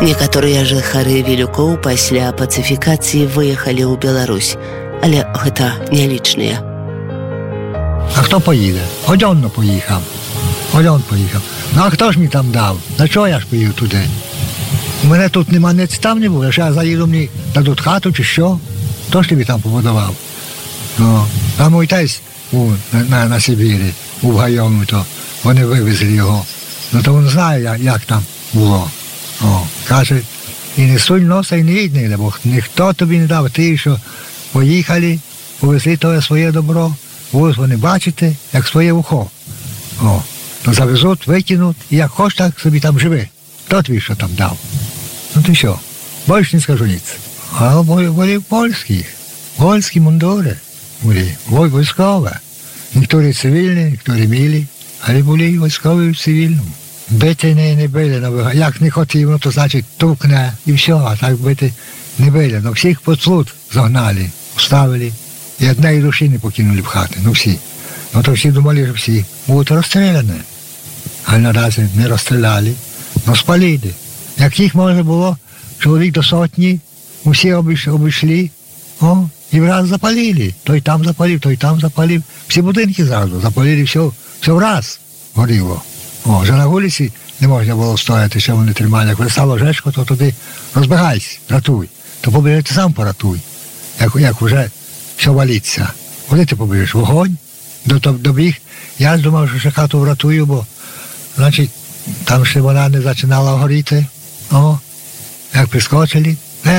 Некаторыя жыхары Вілюкоў пасля пацыфікацыі выехалі ў Беларусь, але гэта нялічныя. А хто поїде? Одьонно поїхав. Одьон поїхав. Ну а хто ж мені там дав? На чого я ж поїду туди? У мене тут нема ніц там не було, що я заїду, мені дадуть хату чи що? Хто ж тобі там побудував? Ну, а мій тесть на Сибірі, у Гайому, то вони вивезли його. Ну то він знає, як там було. Каже, і не сунь носа, і не їдь ніде, бо ніхто тобі не дав. Ти, що поїхали, повезли твоє своє добро, ось вони бачите, як своє ухо. То завезуть, викинуть, і як хочеш, так собі там живи. Хто тобі що там дав? Ну ти що, більше не скажу ніц. А були польські мундури, були військові. Некоторі цивільні, некоторі мілі, але були військові в цивільному. Бити не били, як не хотів, ну то значить тукне і все, а так бити не били. Ну всіх під суд загнали, вставили, і однієї душі не покинули в хати, ну всі. Ну то всі думали, що всі будуть розстріляні. Але наразі не розстріляли, но спалили. Як їх може було, чоловік до сотні, усі обійшли, і враз запалили. Той там запалив, той там запалив. Всі будинки зразу запалили, все враз горіло. Вже на вулиці не можна було стояти, що вони тримали. Як стало жешко, то туди розбігайся, ратуй. То побіжи ти сам поратуй. Як вже все валиться. Куди ти побіжиш? Вогонь? Добіг. Я ж думав, що ще хату врятую, бо, значить, там ще вона не починала горіти. Як прискочили,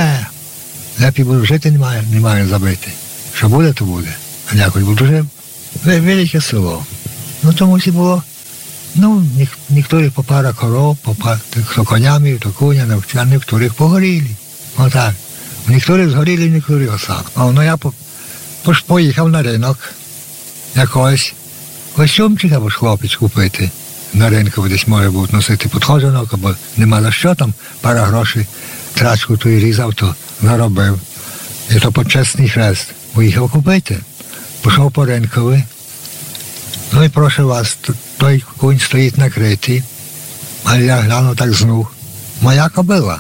лепі буду жити, немає забити. Що буде, то буде. А якось буду жив. Велике село. Ну, тому всі було. Ну, niektórych po parę korów, to koniami, to kunia, a niektórych pogorili. No tak. Niektórych zgorili, niektórych osadł. No ja поїхав на ринок якось костюмчик або ж хлопець купити. На ринку десь може бути носити підходженок, або нема за що там, пара грошей, трачку ту і різав, то заробив. І то почесний хрест. Поїхав купити. Пішов по ринкові. Ну і прошу вас, той кінь стоїть накритий, а я гляну так знух. Моя кобила.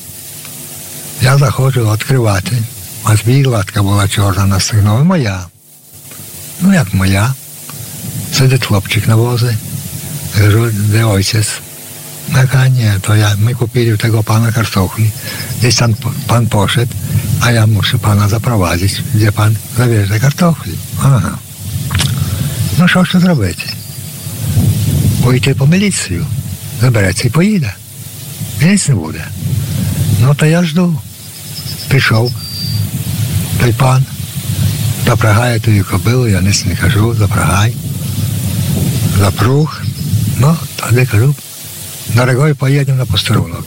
Я заходжу відкривати, а білатка була чорна на стегнові, моя. Ну як моя. Сидить хлопчик на возі. Кажу, де отець? Така, ні, то ми купили у tego pana картофлі. Десь там пан пошед, а я мушу пана запровадити, де пан завезе картофлі. Ага. Ну що ж тут робити? Пойти по міліцію, забереться і поїде. І ніц не буде. Ну, то я жду. Пішов той пан, запрягає тою кобилу, я ніц не кажу, запрягай. Запруг. Ну, тоді кажу, дорогой, поїдемо на постерунок.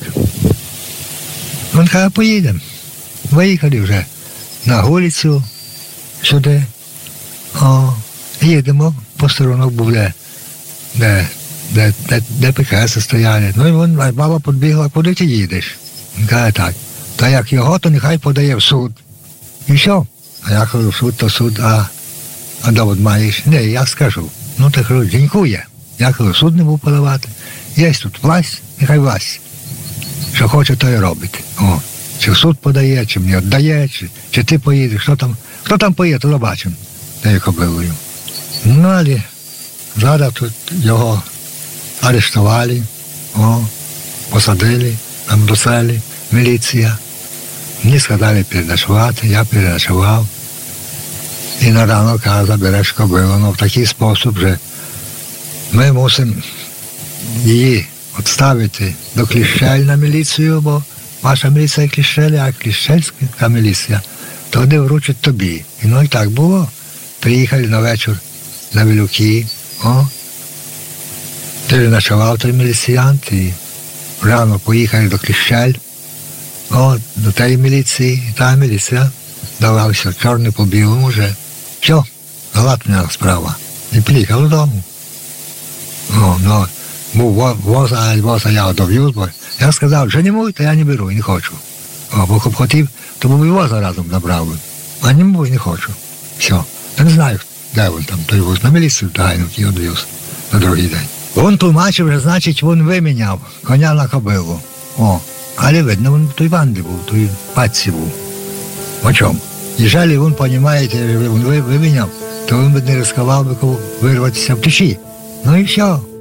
Він каже, поїдемо. Виїхали вже на вулицю, сюди. Їдемо, постерунок був, де ПКС стояли. Ну і баба підбігла, куди ти їдеш? Він каже так, та як його, то нехай подає в суд. І все. А я кажу, суд, то суд, а довод маєш? Не, я скажу. Ну, ти кажу, дякує. Я кажу, суд не був подавати. Є тут власть, нехай власть. Що хоче, то і робить. Чи в суд подає, чи мені віддає, чи ти поїдеш, хто там поїде, то побачимо. Тією кобилою. Ну, але зараз тут його арештували, посадили, там до селі, міліція. Мені сказали переночувати, я переночував. І на ранок каже, забереш кобилу. Ну, в такий спосіб, що ми мусимо її відставити до Кліщель на міліцію, бо ваша міліція Кліщель, а Кліщельська міліція, то вони вручать тобі. І ну і так було. Приїхали на вечір на Вілюки, переночував той міліціянт, і рано поїхали до Кліщель, до тієї міліції, і та міліція давався чорний по білому вже. Все, гладна справа. І приїхав додому. Був воза я дов'юз, бо я сказав, що не можу, то я не беру, не хочу. Бо хотів, то був і воза разом забрав. А не можу, не хочу. Все. Я не знаю, де він там, той воз на міліцію тайнув і відвіз на другий день. Він тлумачив, що, значить, він виміняв коня на кобилу. Але видно, він в той банді був, в той патці був. О чому? Якщо він, розумієте, він виміняв, то він би не ризикував би вирватися в тиші. Ну і все.